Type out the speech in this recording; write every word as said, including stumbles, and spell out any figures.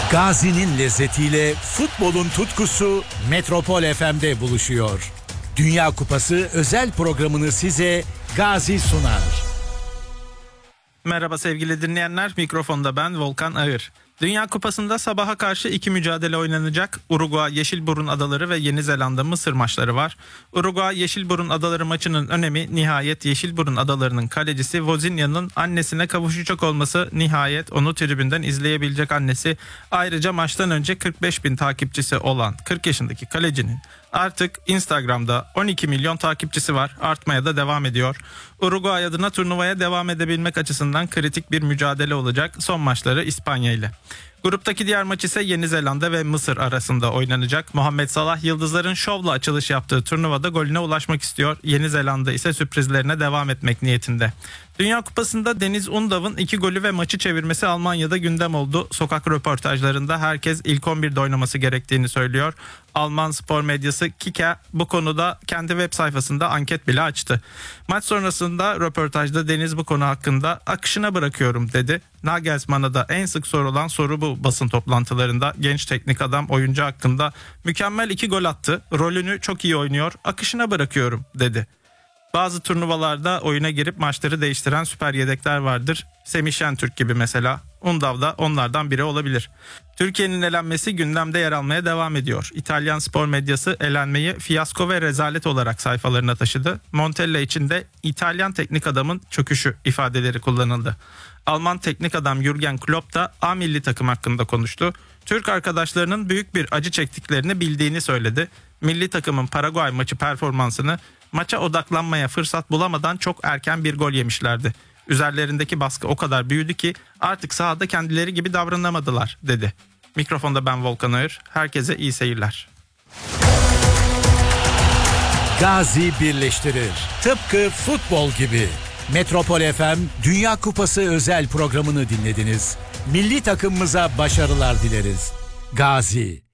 Gazi'nin lezzetiyle futbolun tutkusu Metropol F M'de buluşuyor. Dünya Kupası özel programını size Gazi sunar. Merhaba sevgili dinleyenler, mikrofonda ben Volkan Ağır. Dünya Kupası'nda sabaha karşı iki mücadele oynanacak. Uruguay, Yeşilburun Adaları ve Yeni Zelanda Mısır maçları var. Uruguay, Yeşilburun Adaları maçının önemi nihayet Yeşilburun Adaları'nın kalecisi Wozniak'ın annesine kavuşacak olması, nihayet onu tribünden izleyebilecek annesi. Ayrıca maçtan önce kırk beş bin takipçisi olan kırk yaşındaki kalecinin artık Instagram'da on iki milyon takipçisi var, artmaya da devam ediyor. Uruguay adına turnuvaya devam edebilmek açısından kritik bir mücadele olacak. Son maçları İspanya ile. Gruptaki diğer maç ise Yeni Zelanda ve Mısır arasında oynanacak. Muhammed Salah yıldızların şovla açılış yaptığı turnuvada golüne ulaşmak istiyor. Yeni Zelanda ise sürprizlerine devam etmek niyetinde. Dünya Kupası'nda Deniz Undav'ın iki golü ve maçı çevirmesi Almanya'da gündem oldu. Sokak röportajlarında herkes ilk on birde oynaması gerektiğini söylüyor. Alman spor medyası Kicker bu konuda kendi web sayfasında anket bile açtı. Maç sonrasında röportajda Deniz bu konu hakkında akışına bırakıyorum dedi. Nagelsmann'a da en sık sorulan soru bu basın toplantılarında. Genç teknik adam oyuncu hakkında mükemmel iki gol attı, rolünü çok iyi oynuyor, akışına bırakıyorum dedi. Bazı turnuvalarda oyuna girip maçları değiştiren süper yedekler vardır. Semih Şentürk gibi mesela. Undav da onlardan biri olabilir. Türkiye'nin elenmesi gündemde yer almaya devam ediyor. İtalyan spor medyası elenmeyi fiyasko ve rezalet olarak sayfalarına taşıdı. Montella için de İtalyan teknik adamın çöküşü ifadeleri kullanıldı. Alman teknik adam Jürgen Klopp da A milli takım hakkında konuştu. Türk arkadaşlarının büyük bir acı çektiklerini bildiğini söyledi. Milli takımın Paraguay maçı performansını maça odaklanmaya fırsat bulamadan çok erken bir gol yemişlerdi. Üzerlerindeki baskı o kadar büyüdü ki artık sahada kendileri gibi davranamadılar dedi. Mikrofonda ben Volkan Ağır. Herkese iyi seyirler. Gazi birleştirir. Tıpkı futbol gibi. Metropol F M Dünya Kupası özel programını dinlediniz. Milli takımımıza başarılar dileriz. Gazi.